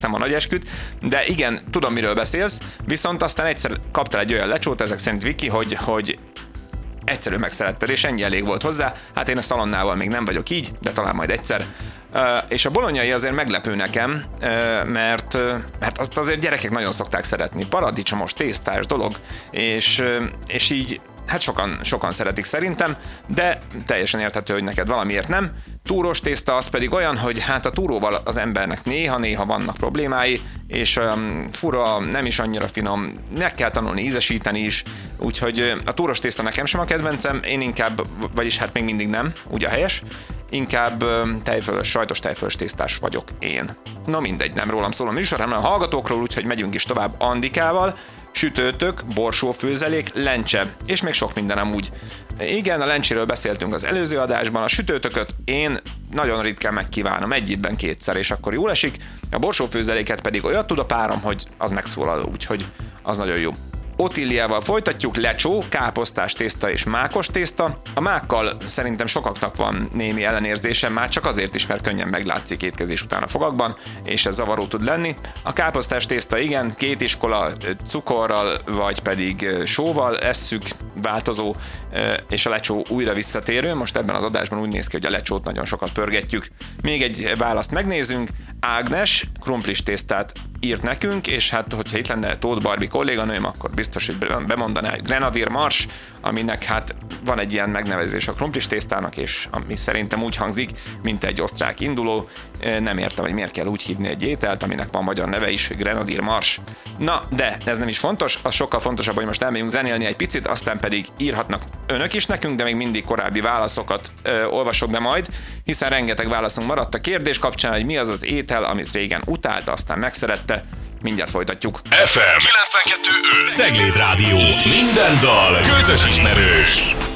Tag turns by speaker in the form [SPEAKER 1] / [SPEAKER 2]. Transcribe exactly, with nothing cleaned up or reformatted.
[SPEAKER 1] a nagy esküt, de igen, tudom, miről beszélsz, viszont aztán egyszer kaptál egy olyan lecsót, ezek szerint Viki, hogy, hogy egyszerű megszeretted, és ennyi elég volt hozzá. Hát én a szalonnával még nem vagyok így, de talán majd egyszer. Uh, és a bolonyai azért meglepő nekem, uh, mert, uh, mert azt azért gyerekek nagyon szokták szeretni. Paradicsomos, tésztás dolog, és, uh, és így hát sokan, sokan szeretik szerintem, de teljesen érthető, hogy neked valamiért nem. Túrós tészta az pedig olyan, hogy hát a túróval az embernek néha-néha vannak problémái, és um, fura, nem is annyira finom, meg kell tanulni ízesíteni is, úgyhogy a túrós tészta nekem sem a kedvencem, én inkább, vagyis hát még mindig nem, úgy a helyes, inkább tejfölös, sajtos tejfölös tésztás vagyok én. Na mindegy, nem rólam szól a műsor, hanem a hallgatókról, úgyhogy megyünk is tovább Andikával. Sütőtök, borsófőzelék, lencse, és még sok minden amúgy. Igen, a lencséről beszéltünk az előző adásban, a sütőtököt én nagyon ritkán megkívánom, egy évben kétszer, és akkor jól esik. A borsófőzeléket pedig olyat tud a párom, hogy az megszólal, úgyhogy az nagyon jó. Otilliával folytatjuk, lecsó, káposztás tészta és mákos tészta. A mákkal szerintem sokaknak van némi ellenérzése, már csak azért is, mert könnyen meglátszik étkezés után a fogakban, és ez zavaró tud lenni. A káposztás tészta igen, két iskola cukorral, vagy pedig sóval esszük, változó, és a lecsó újra visszatérő. Most ebben az adásban úgy néz ki, hogy a lecsót nagyon sokat pörgetjük. Még egy választ megnézünk. Ágnes krumplis tésztát írt nekünk, és hát, hogyha itt lenne Tóth Barbi kolléganőm, akkor biztos, hogy bemondaná egy Grenadier Mars, aminek hát van egy ilyen megnevezés a krumplis tésztának, és ami szerintem úgy hangzik, mint egy osztrák induló. Nem értem, hogy miért kell úgy hívni egy ételt, aminek van magyar neve is, Grenadier Mars. Na, de ez nem is fontos, az sokkal fontosabb, hogy most elmegyünk zenélni egy picit, aztán pedig írhatnak önök is nekünk, de még mindig korábbi válaszokat ö, olvasok be majd, hiszen rengeteg válaszunk maradt a kérdés kapcsán, hogy mi az az étel, amit régen utálta, aztán megszerette. Mindjárt folytatjuk.
[SPEAKER 2] ef em kilencvenkettő öt Cegléd Rádió. Minden dal közös ismerős.